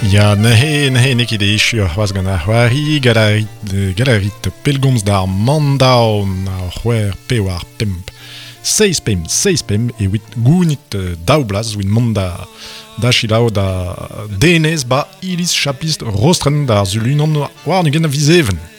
Ya, ne ket echu c'hoaz gant ar c'hoari, galerit pellgomz d'ar mandaon a c'hwer pewar pemp. 6 pem, evit gounit daoblaz win mont da chilaou da denez ba iliz chapist rostren da zulunon war nugen a vizeven.